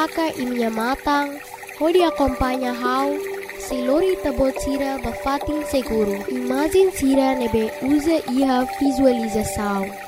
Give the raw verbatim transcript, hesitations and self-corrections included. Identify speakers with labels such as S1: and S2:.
S1: faca e minha matang, hodi acompanha how, se lori tabot sira bafatin seguro. Imagem sira nebe usa iha visualização.